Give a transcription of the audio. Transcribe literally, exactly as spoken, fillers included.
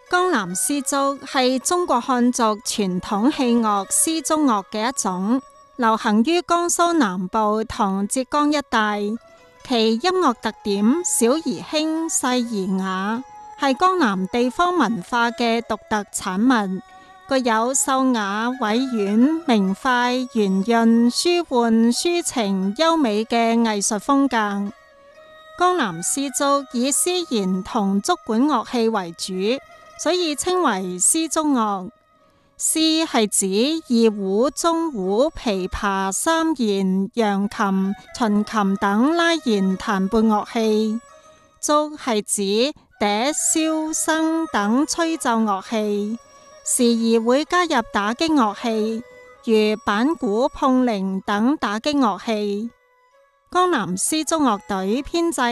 江南絲竹係中國漢族傳統器樂絲竹樂嘅一種，流行於江蘇南部同浙江一帶。其音樂特點小而輕，細而雅，係江南地方文化嘅獨特產物，具有秀雅、委婉、明快、圓潤、舒緩、抒情、優美嘅藝術風格。江南絲竹以絲弦同竹管樂器為主，所以稱為絲竹樂。絲係指二胡、中胡、琵琶、三弦、揚琴、秦琴等拉弦彈撥樂器。竹係指笛、簫、笙等吹奏樂器，時而會加入打擊樂器，如板鼓、碰鈴等打擊樂器。江南絲竹樂隊編制